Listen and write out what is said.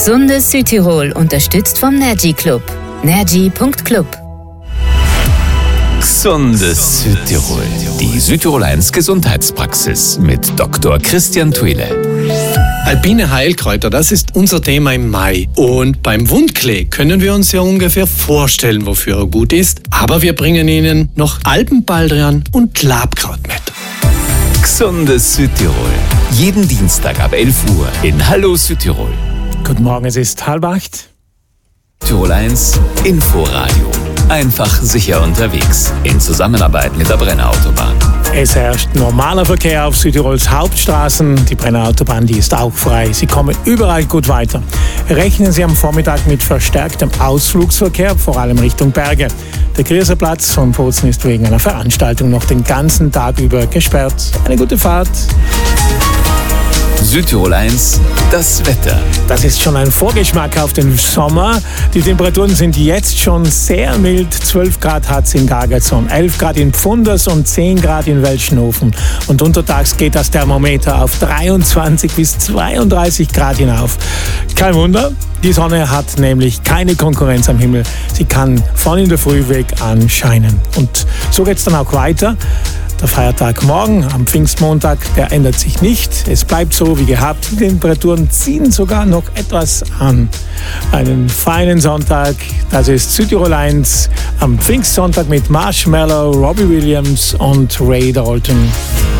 Gesundes Südtirol, unterstützt vom Nergy Club. nergy.club. Gesundes Südtirol. Die Südtirol 1 Gesundheitspraxis mit Dr. Christian Thuile. Alpine Heilkräuter, das ist unser Thema im Mai. Und beim Wundklee können wir uns ja ungefähr vorstellen, wofür er gut ist. Aber wir bringen Ihnen noch Alpenbaldrian und Labkraut mit. Gesundes Südtirol. Jeden Dienstag ab 11 Uhr in Hallo Südtirol. Guten Morgen, es ist 7:30. Tirol 1 Inforadio. Einfach sicher unterwegs. In Zusammenarbeit mit der Brenner Autobahn. Es herrscht normaler Verkehr auf Südtirols Hauptstraßen. Die Brenner Autobahn, die ist auch frei. Sie kommen überall gut weiter. Rechnen Sie am Vormittag mit verstärktem Ausflugsverkehr, vor allem Richtung Berge. Der Grierserplatz von Bozen ist wegen einer Veranstaltung noch den ganzen Tag über gesperrt. Eine gute Fahrt. Südtirol 1, das Wetter. Das ist schon ein Vorgeschmack auf den Sommer. Die Temperaturen sind jetzt schon sehr mild. 12 Grad hat es in Gargazon, 11 Grad in Pfunders und 10 Grad in Welschenhofen. Und untertags geht das Thermometer auf 23 bis 32 Grad hinauf. Kein Wunder, die Sonne hat nämlich keine Konkurrenz am Himmel. Sie kann von in der Früh weg an scheinen. Und so geht es dann auch weiter. Der Feiertag morgen, am Pfingstmontag, der ändert sich nicht. Es bleibt so wie gehabt. Die Temperaturen ziehen sogar noch etwas an. Einen feinen Sonntag, das ist Südtirol 1 am Pfingstsonntag mit Marshmallow, Robbie Williams und Ray Dalton.